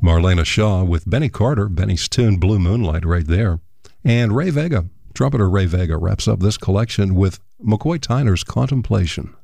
Marlena Shaw with Benny Carter, Benny's tune Blue Moonlight right there. And Ray Vega, trumpeter Ray Vega, wraps up this collection with McCoy Tyner's Contemplation.